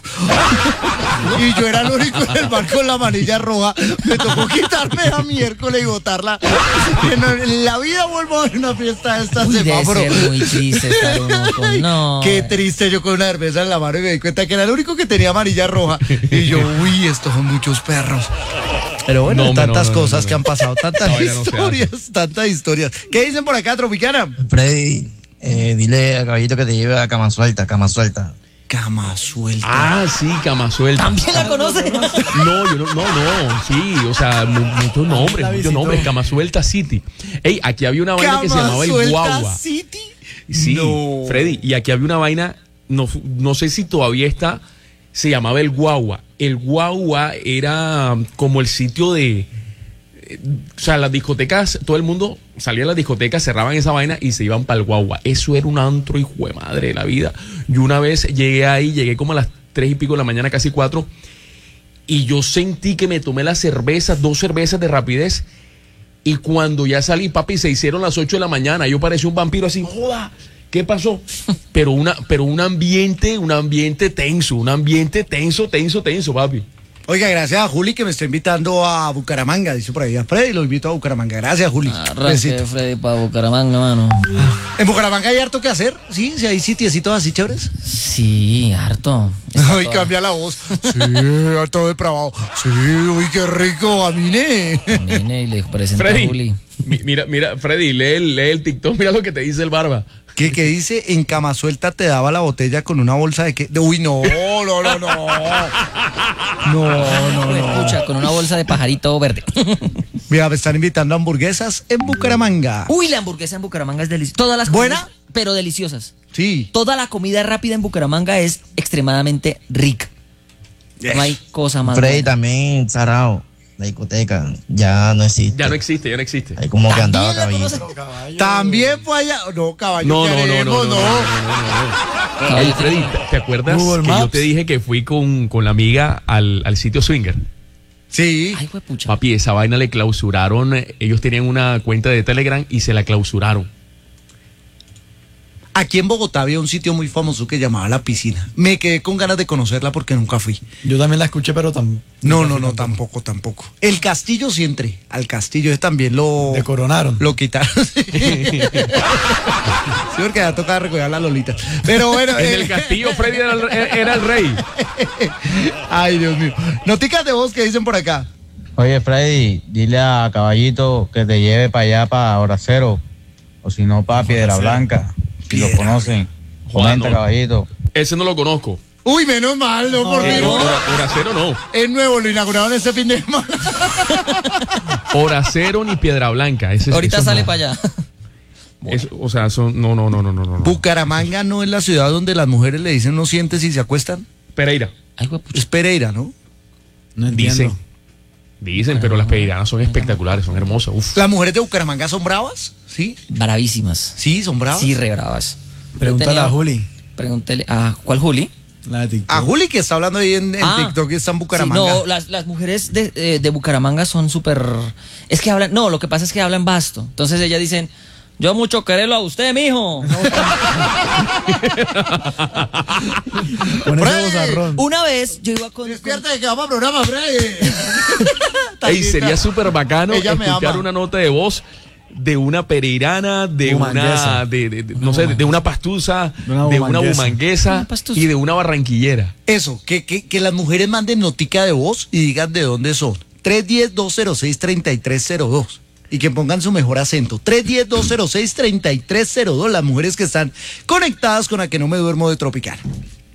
Y yo era el único en el bar con la manilla roja. Me tocó quitarme la miércoles y botarla. Que no, en la vida vuelvo a ver una fiesta de esta Uy, debe semáforo. ser muy triste estar uno con... No. Qué triste, yo con una cerveza en la mano y me di cuenta que era el único que tenía amarilla roja. Y yo, uy, estos son muchos perros. Pero bueno, No, hombre, tantas no, no, cosas no, no. que han pasado, tantas No, ya no se historias, tantas historias. ¿Qué dicen por acá, Tropicana? Freddy, eh, dile a Caballito que te lleve a Cama Suelta, Cama Suelta. Cama suelta. Ah, sí, cama suelta. ¿También la conoce? No, yo no, no, no, sí, o sea, mu- muchos nombres, La muchos visitó. nombres, Cama Suelta City. Ey, aquí había una vaina que se Cama llamaba el Suelta guagua. City. Sí, No. Freddy, y aquí había una vaina, no, no sé si todavía está, se llamaba el guagua. El guagua era como el sitio de... eh, O sea, las discotecas, todo el mundo salía a las discotecas, cerraban esa vaina y se iban para el guagua. Eso era un antro, hijo de madre de la vida. Yo una vez llegué ahí, llegué como a las tres y pico de la mañana, casi cuatro, y yo sentí que me tomé las cervezas, dos cervezas de rapidez, y cuando ya salí, papi, se hicieron las ocho de la mañana, yo parecía un vampiro así, joda, ¿qué pasó? Pero una, pero un ambiente, un ambiente tenso, un ambiente tenso, tenso, tenso, papi. Oiga, gracias a Juli que me está invitando a Bucaramanga, dice por ahí a Freddy, lo invito a Bucaramanga. Gracias, Juli. Arranque, Besito. Freddy, para Bucaramanga, mano. En Bucaramanga hay harto que hacer, ¿sí? Si hay sitiecitos así chéveres. Sí, harto. Está Ay, toda- cambia la voz. Sí, harto depravado. Sí, uy, qué rico, amine. Vine y le presenta a Freddy, Juli. mi- mira, mira, Freddy, lee el, lee el TikTok, mira lo que te dice el barba. ¿Qué, qué dice? En Cama Suelta te daba la botella con una bolsa de qué. De- Uy, no, no, no, no. No, no, Pues, no. pucha, con una bolsa de pajarito verde. Mira, me están invitando a hamburguesas en Bucaramanga. Uy, la hamburguesa en Bucaramanga es deliciosa. Todas las ¿Buena? comidas, pero deliciosas. Sí. Toda la comida rápida en Bucaramanga es extremadamente rica. No hay cosa más Freddy buena. también, Sarao, la discoteca, ya no existe. Ya no existe, ya no existe. Ahí como que andaba ¿También la Caballito. También fue allá. No, caballo. No, ¿qué no, no, no, haremos? no, no, no, no, no. Ey, Freddy, ¿te- ¿te acuerdas Google que yo Maps. te dije que fui con, con la amiga al, al sitio Swinger? Sí. Ay, pucha. Papi, esa vaina le clausuraron, eh, ellos tenían una cuenta de Telegram y se la clausuraron. Aquí en Bogotá había un sitio muy famoso que llamaba La Piscina. Me quedé con ganas de conocerla porque nunca fui. Yo también la escuché, pero tam- No, nunca no, fui no, tampoco, tampoco. El castillo sí entré. Al castillo ese también lo... Te coronaron. Lo quitaron. Sí, porque ya tocaba recoger a la Lolita. Pero bueno. En eh, el castillo Freddy era el, era el rey. Ay, Dios mío. Noticas de voz que dicen por acá. Oye, Freddy, dile a Caballito que te lleve para allá, para Horacero, o si no, para Piedra Blanca, si lo Piedra conocen. Juan, Comenta, no. Caballito. Ese no lo conozco. Uy, menos mal, no, por Eh, mí. no. hora, hora cero no. Es nuevo, lo inauguraron este fin de semana. Hora cero ni Piedra Blanca. Ese, Ahorita eso sale no. para allá. Eso, o sea, son, no, no, no, no, no, no. Bucaramanga no es la ciudad donde las mujeres le dicen no sientes y se acuestan. Pereira. Ay, pucha. Es Pereira, ¿no? No entiendo. Dicen. Dicen, pero las pereiranas son espectaculares, son hermosas. Uf. ¿Las mujeres de Bucaramanga son bravas? Sí. Bravísimas. Sí, son bravas. Sí, re bravas. Pregúntale Yo tenía- a Juli. Pregúntele. ¿A cuál Juli? La de TikTok. A Juli que está hablando ahí en, en Ah. TikTok y está en Sí, Bucaramanga. no, las, las mujeres de, eh, de Bucaramanga son súper... Es que hablan... No, lo que pasa es que hablan vasto. Entonces ellas dicen... Yo mucho quererlo a usted, mijo. Con ese Freddy. bozarrón. Una vez yo iba con... Despierta de que vamos al programa, Freddy. Ey, sería súper bacano Ella me escuchar ama. una nota de voz de una pereirana, de Bumanguesa. una, de, de- de- no sé, de una pastusa, De una de una bumanguesa. bumanguesa Una pastusa. y de una barranquillera. Eso, que, que, que las mujeres manden notica de voz y digan de dónde son. tres uno cero, dos cero seis, tres tres cero dos. Y que pongan su mejor acento. tres uno cero, dos cero seis, tres tres cero dos. Las mujeres que están conectadas con la que no me duermo de Tropical.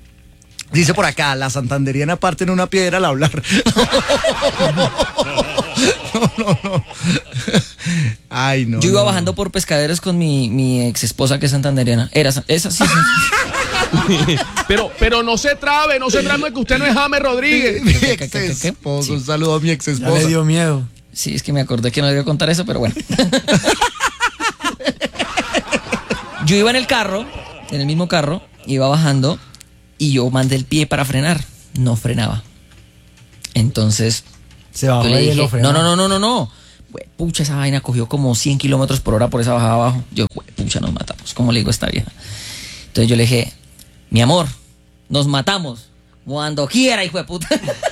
Dice por acá, la santanderiana parte en una piedra al hablar. no, no, no. Ay, no. Yo iba no, bajando no. por Pescaderos con mi, mi ex esposa que es santanderiana. Era esa, sí. sí. pero, pero no se trabe, no se trabe que usted no es James Rodríguez. Mi ex esposo, un saludo a mi ex Ya esposa. le dio miedo. Sí, es que me acordé que no debía contar eso, pero bueno. Yo iba en el carro, en el mismo carro, iba bajando y yo mandé el pie para frenar. No frenaba. Entonces, Se bajó yo le ahí y dije, lo frenó. no, no, no, no, no, no. Hue- Pucha, esa vaina cogió como cien kilómetros por hora por esa bajada abajo. Yo, hue- pucha, nos matamos. ¿Cómo le digo a esta vieja? Entonces yo le dije, mi amor, nos matamos. Cuando quiera, hijo de puta.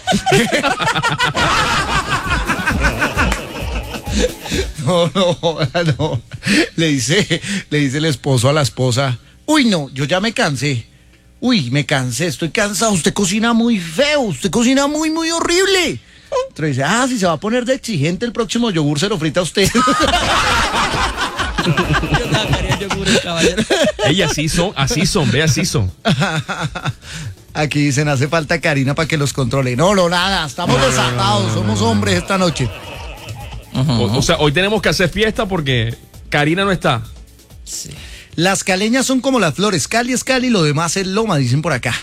No, no, no. Le dice, le dice el esposo a la esposa, uy, no, yo ya me cansé. Uy, me cansé, estoy cansado. Usted cocina muy feo, usted cocina muy, muy horrible. Entonces dice, ah, si se va a poner de exigente el próximo yogur se lo frita a usted. Yo sacaría yogur, el caballero. Ey, así son, así son, ve, así son. Aquí dicen, hace falta Karina para que los controle. No, no, nada, estamos desatados, somos hombres esta noche. O, o sea, hoy tenemos que hacer fiesta porque Karina no está. Sí. Las caleñas son como las flores, Cali es Cali, lo demás es loma, dicen por acá.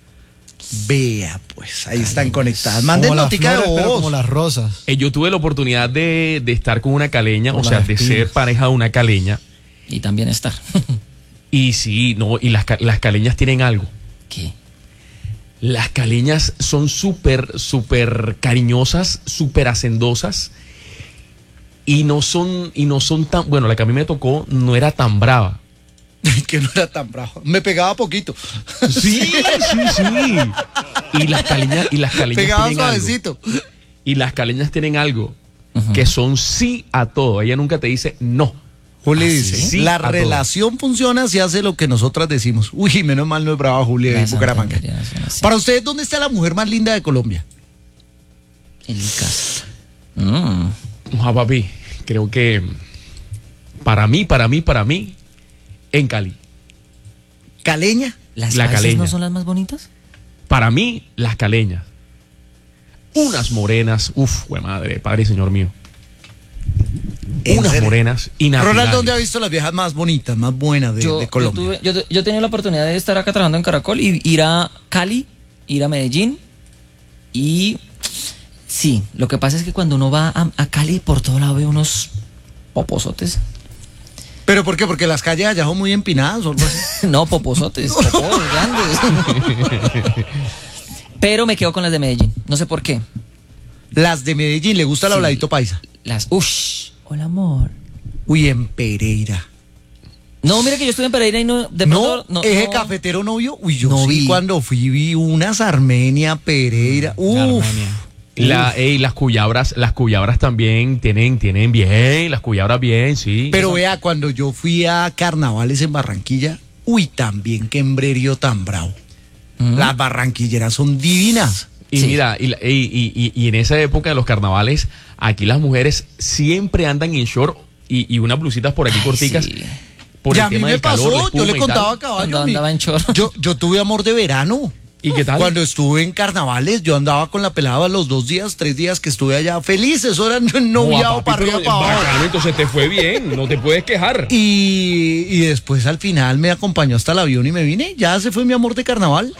Vea, pues, ahí están conectadas. Manden Como las notica de flores, pero voz. como las rosas. Eh, yo tuve la oportunidad de, de estar con una caleña, Como o sea, las de espinas. ser pareja de una caleña. Y también estar. Y sí, no, y las, ca- las caleñas tienen algo. ¿Qué? Las caleñas son súper, súper cariñosas, súper hacendosas. Y no son, y no son tan, bueno, la que a mí me tocó no era tan brava. Que no era tan bravo. Me pegaba poquito. Sí, sí, sí. Y las caleñas, y las caleñas Pegaba tienen algo. suavecito. Y las caleñas tienen algo. Ujú. Que son sí a todo. Ella nunca te dice no. Juli ¿Ah, dice, sí? la A todo. relación funciona si hace lo que nosotras decimos. Uy, menos mal no es brava Juli de Las Bucaramanga. santanderianas son así. Para ustedes, ¿dónde está la mujer más linda de Colombia? En mi casa. Mm. Ah, papi, creo que para mí, para mí, para mí, en Cali. ¿Caleña? ¿Las La paisas caleña. no son las más bonitas? Para mí, las caleñas. Unas morenas, uf, güey madre, padre y señor mío. ¿En Unas serio? morenas inapelables. Ronald, ¿dónde ha visto las viejas más bonitas, más buenas de, Yo, de yo, Colombia? tuve- yo, yo he tenido la oportunidad de estar acá trabajando en Caracol y ir a Cali, ir a Medellín y sí, lo que pasa es que cuando uno va a, a Cali por todo lado ve unos poposotes. ¿Pero por qué? Porque las calles allá son muy empinadas o algo así. No, poposotes, popos grandes. Pero me quedo con las de Medellín, no sé por qué. Las de Medellín, ¿le gusta el Sí. habladito paisa? Las, ush, hola amor. Uy, en Pereira. No, mira que yo estuve en Pereira y no, de No, pronto, no, eje no. cafetero no vio. Uy, yo No sí, vi. cuando fui vi unas Armenia, Pereira. Uf. La, ey, las cuyabras, las cuyabras también tienen, tienen bien, las cuyabras bien, sí. Pero vea, cuando yo fui a carnavales en Barranquilla, uy, también qué embrerio tan bravo. Mm. Las barranquilleras son divinas. Y Sí. mira, y, la- y- y- y- y en esa época de los carnavales, aquí las mujeres siempre andan en short y, y unas blusitas por aquí Ay, corticas. sí. Por Y el a mí tema me del calor, la pasó, yo espuma le y contaba tal. a caballo. Cuando mi- andaba en chorro. Yo, yo tuve amor de verano. ¿Y qué tal? Cuando estuve en carnavales, yo andaba con la pelada los dos días, tres días que estuve allá feliz. Eso era noviado papi, para arriba, pero para abajo. bacano, entonces te fue bien, no te puedes quejar. Y, y después al final me acompañó hasta el avión y me vine. Ya se fue mi amor de carnaval.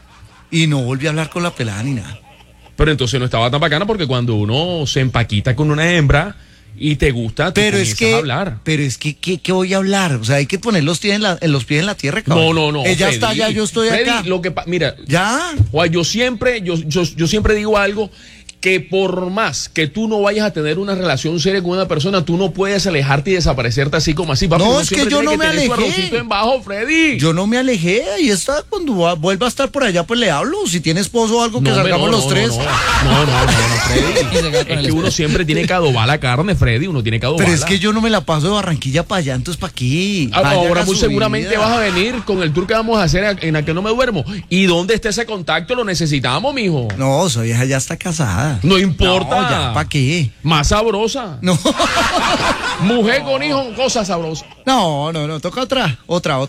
Y no volví a hablar con la pelada ni nada. Pero entonces no estaba tan bacana porque cuando uno se empaquita con una hembra y te gusta, tú Pero es comienzas que, a hablar. pero es que, ¿qué, qué voy a hablar? O sea, hay que poner los pies en, la- en los pies en la tierra, No, cabrón. no, no. Ella Freddy, está allá, yo estoy Freddy, acá. Lo que pa- mira, Ya. Juan, yo siempre, yo, yo, yo siempre digo algo que por más que tú no vayas a tener una relación seria con una persona, tú no puedes alejarte y desaparecerte así como así. papi. No, Uno es que siempre yo tiene no me tener su alejé. arrocito en bajo, Freddy. Yo no me alejé. Ahí está. Cuando va- vuelva a estar por allá, pues le hablo. Si tiene esposo o algo, que No, hombre, salgamos no, los no, tres. No, no, no, no, no, no, Freddy. Y se queda con Es el que uno esposo. siempre tiene que adobar la carne, Freddy. Uno tiene que adobarla. Pero es que yo no me la paso de Barranquilla para allá, entonces ¿para qué? Ah, Vaya, ahora haga muy su seguramente vida. vas a venir con el tour que vamos a hacer en la que no me duermo. ¿Y dónde está ese contacto? Lo necesitamos, mijo. No, esa vieja ya está casada. No importa. No, ya, ¿para qué? Más sabrosa. No. Mujer con hijo, cosa sabrosa. No, no, no. Toca otra, otra, otra.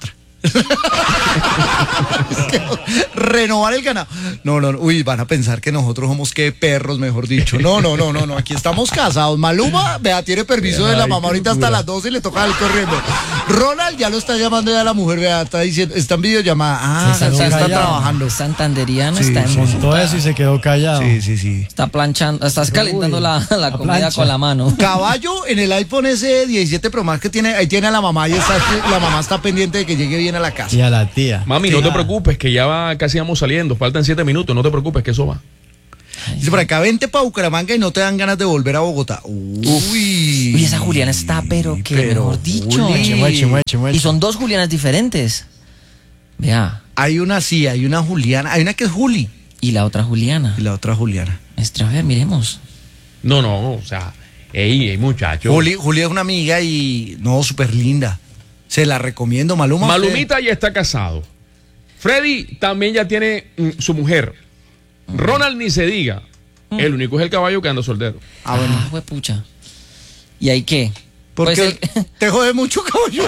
Renovar el ganado. No, no, no, uy, van a pensar que nosotros somos que perros, mejor dicho. No, no, no, no, no, aquí estamos casados. Maluma, vea, tiene permiso de la mamá ahorita hasta las doce y le toca ir corriendo. Ronald ya lo está llamando ya la mujer, vea, está diciendo, está en videollamada. Ah, sí, sí, está callado. trabajando. Santanderiana Sí, está en sí, montón. Todo eso y se quedó callado. Sí, sí, sí. Está planchando, estás calentando Uy, la, la la comida plancha. con la mano. Caballo en el iPhone ese diecisiete Pro Max que tiene, ahí tiene a la mamá y está, la mamá está pendiente de que llegue bien a la casa. Y a la tía. Mami, Sí. no te preocupes, que ya va, casi vamos saliendo. Faltan siete minutos, no te preocupes, que eso va. Dice por acá, vente para Bucaramanga y no te dan ganas de volver a Bogotá. Uy. Uy, esa Juliana está, pero que Pero, mejor dicho. Juli. Mueche, mueche, mueche, mueche. Y son dos Julianas diferentes. Vea. Hay una sí, hay una Juliana, hay una que es Juli Y la otra Juliana. y la otra Juliana. Maestra, a ver, miremos. No, no, o sea, ey, ey, muchacho. Juli, Juli es una amiga y no, súper linda. Se la recomiendo, Maluma. Malumita ya está casado. Freddy también ya tiene mm, su mujer. Ronald ni se diga. El único es el caballo que anda soltero. Ah, bueno. Ah, pucha. ¿Y ahí qué? Porque Pues el- te jode mucho, caballo.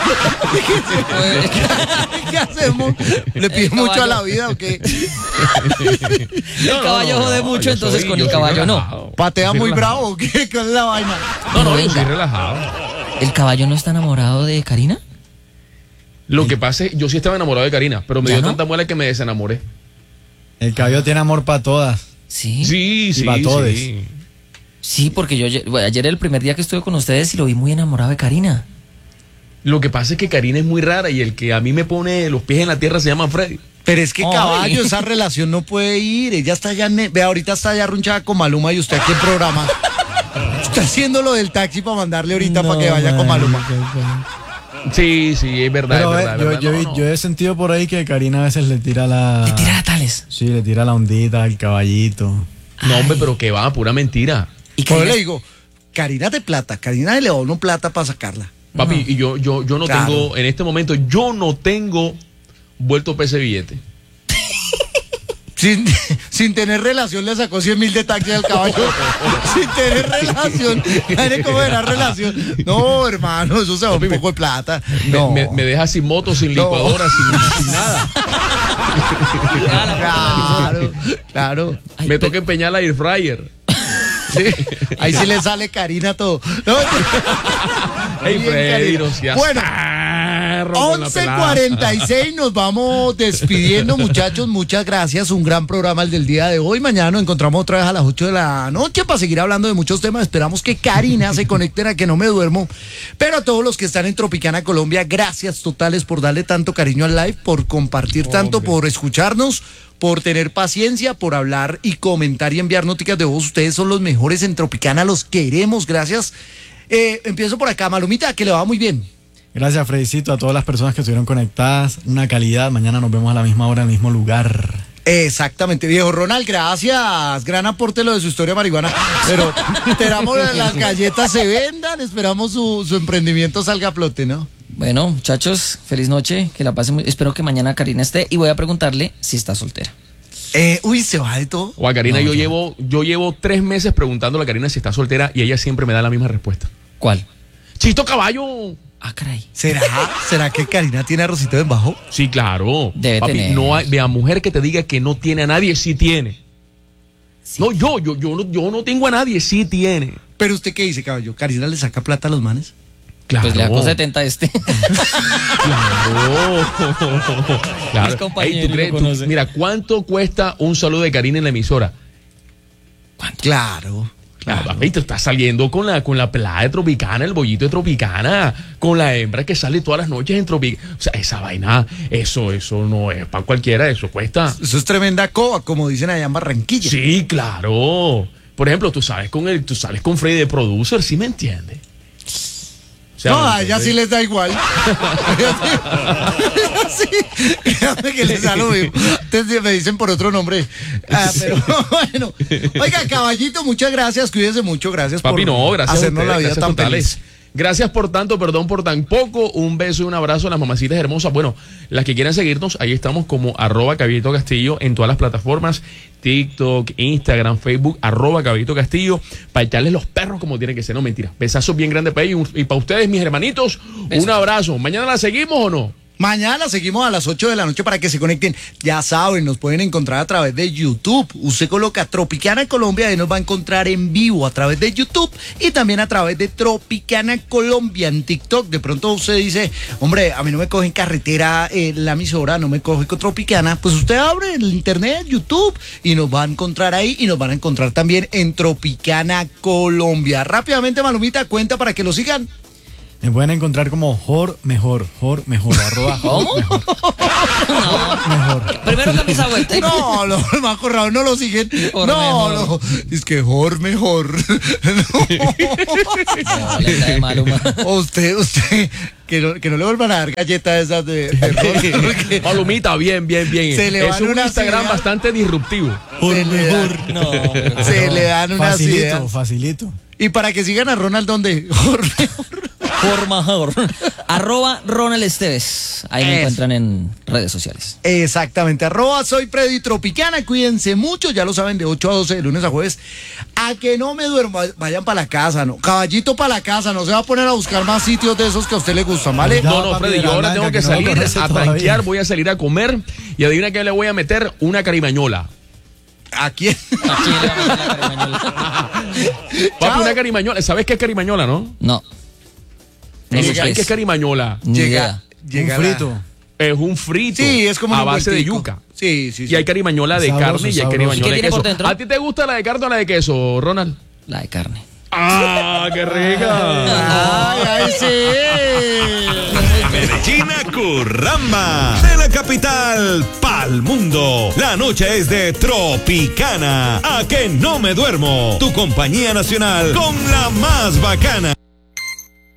¿Qué hacemos? ¿Le pides El mucho a caballo. la vida o qué? El caballo jode mucho, yo entonces soy- con yo el soy caballo no. relajado. ¿Patea Yo soy muy relajado. bravo o qué? ¿Cuál es la vaina? No, no, yo Venga. soy relajado. ¿El caballo no está enamorado de Karina? Lo que pasa es, yo sí estaba enamorado de Karina, pero me ¿Ya dio no? tanta muela que me desenamoré. El caballo tiene amor para todas. Sí. Sí, sí, pa' todes. sí. Sí, porque yo ayer, bueno, ayer era el primer día que estuve con ustedes y lo vi muy enamorado de Karina. Lo que pasa es que Karina es muy rara y el que a mí me pone los pies en la tierra se llama Freddy. Pero es que Ay. caballo, esa relación no puede ir. Ella está ya, ne- ve, ahorita está ya runchada con Maluma y usted aquí en programa. Está haciendo lo del taxi para mandarle ahorita para que vaya con Maluma. Sí, sí, es verdad, Pero es eh, verdad. es yo, verdad. yo, No, vi- no. yo he sentido por ahí que Karina a veces le tira la. Le tira a tales. Sí, le tira la ondita al caballito. No, hombre, pero que va, pura mentira. Y Por Karina, le digo, Karina de plata, Karina le da uno plata para sacarla. Papi, y yo, yo, yo no Claro. tengo, en este momento, yo no tengo vuelto para ese billete. Sin, sin tener relación le sacó cien mil de taxi al caballo. Sin tener relación. Mire cómo era relación. No, hermano, eso se va un poco de plata. No. Me, me- me deja sin moto, sin No. licuadora, sin, sin nada. Claro, claro. Me toca empeñar la air fryer. Sí, ahí sí le sale Karina todo. No, Ey, bien, Freddy, Karina. no seas Bueno, tarro con la once pelada. cuarenta y seis, nos vamos despidiendo, muchachos. Muchas gracias. Un gran programa el del día de hoy. Mañana nos encontramos otra vez a las ocho de la noche para seguir hablando de muchos temas. Esperamos que Karina se conecte a Que No Me Duermo. Pero a todos los que están en Tropicana, Colombia, gracias totales por darle tanto cariño al live, por compartir tanto, por escucharnos, por tener paciencia, por hablar y comentar y enviar noticias de voz. Ustedes son los mejores en Tropicana, los queremos. Gracias. Eh, empiezo por acá, Malumita, que le va muy bien. Gracias, Fredicito, a todas las personas que estuvieron conectadas. Una calidad. Mañana nos vemos a la misma hora, en el mismo lugar. Exactamente, viejo Ronald, gracias. Gran aporte lo de su historia marihuana. Pero esperamos que las galletas se vendan, esperamos su, su emprendimiento salga a flote, ¿no? Bueno, muchachos, feliz noche, que la pasen muy... Espero que mañana Karina esté y voy a preguntarle si está soltera. Eh, uy, se va de todo. O a Karina, No, yo no. llevo, yo llevo tres meses preguntándole a Karina si está soltera y ella siempre me da la misma respuesta. ¿Cuál? Chito caballo. Ah, caray. ¿Será? ¿Será que Karina tiene arrocito en bajo? Sí, claro. Debe Papi, tener. no hay, vea, mujer que te diga que no tiene a nadie, sí tiene. No, yo, yo, yo, no, yo no tengo a nadie, sí tiene. Pero usted qué dice, caballo, ¿Karina le saca plata a los manes? Claro. Pues le sacó setenta a este. Claro. Claro. Mis compañeros Ey, ¿tú crees? lo Tú- conocen. mira, ¿cuánto cuesta un saludo de Karina en la emisora? Claro. Claro. Papi, tú estás saliendo con la, con la pelada de Tropicana, el bollito de Tropicana, con la hembra que sale todas las noches en Tropicana. O sea, esa vaina, eso, eso no es para cualquiera, eso cuesta. Eso es tremenda coba, como dicen allá en Barranquilla. Sí, claro. Por ejemplo, tú sabes con el, tú sales con Freddy de producer, ¿sí me entiendes? O sea, No, ¿me a ella sí entiendes? les da igual. Sí, créame que les da lo mismo. Entonces me dicen por otro nombre. Ah, pero bueno. Oiga, caballito, muchas gracias. Cuídese mucho. Gracias Papi, por no, gracias a hacernos ustedes, la vida gracias tan totales. feliz. Gracias por tanto, perdón por tan poco. Un beso y un abrazo a las mamacitas hermosas. Bueno, las que quieran seguirnos, ahí estamos como arroba Caballito Castillo en todas las plataformas. TikTok, Instagram, Facebook, arroba Caballito Castillo, para echarles los perros como tiene que ser. No, mentira. Besazos bien grandes para ellos y para ustedes, mis hermanitos. Besos. Un abrazo. ¿Mañana la seguimos o no? Mañana seguimos a las ocho de la noche para que se conecten. Ya saben, nos pueden encontrar a través de YouTube. Usted coloca Tropicana Colombia y nos va a encontrar en vivo a través de YouTube y también a través de Tropicana Colombia en TikTok. De pronto usted dice, hombre, a mí no me coge en carretera eh, la emisora, no me coge con Tropicana. Pues usted abre el internet, YouTube, y nos va a encontrar ahí y nos van a encontrar también en Tropicana Colombia. Rápidamente, Malumita, cuenta para que lo sigan. Me pueden encontrar como Jor Mejor, Jor Mejor, arroba Jor ¿Cómo? Mejor. No. Mejor. Primero cambia esa vuelta. No, los más corrados no lo siguen. Por no, mejor. no. Es que Jor Mejor. No, le está de mal humor. O usted, usted, que no, que no le vuelvan a dar galletas esas de, de rol, porque Palomita, bien, bien, bien. Se le es van un unas Instagram ideas. bastante disruptivo. Jor se le Mejor. dan- No, pero- se le dan unas Facilito, ideas. facilito. Y para que sigan a Ronald, ¿dónde? Jor Mejor. Por mejor. Arroba Ronald Esteves. Ahí me Eso. encuentran en redes sociales. Exactamente, arroba soy Freddy Tropicana, cuídense mucho, ya lo saben, de ocho a doce, de lunes a jueves, a que no me duermo, vayan para la casa, ¿no? Caballito para la casa, no se va a poner a buscar más sitios de esos que a usted le gustan, ¿vale? Ya. No, no, papi, Freddy, de yo la ahora blanca, tengo que que no lo salir conoce a todavía. tanquear, voy a salir a comer y adivina que le voy a meter una carimañola. ¿A quién? Aquí le vamos a la carimañola. Papi, una carimañola. ¿Sabes qué es carimañola, no? No. No sé ¿Sabes qué qué es es. carimañola? Ni Llega, idea. llega Un la- frito. Es un frito. Sí, es como un a base de envueltico. yuca. Sí, sí, sí. Y hay carimañola de Sabroso, carne y hay sabroso. carimañola ¿Qué de tiene queso. por dentro? ¿A ti te gusta la de carne o la de queso, Ronald? La de carne. ¡Ah, qué rica! Ay, ay, sí. Medellina Curramba. De la capital pa'l mundo. La noche es de Tropicana. A que no me duermo. Tu compañía nacional con la más bacana.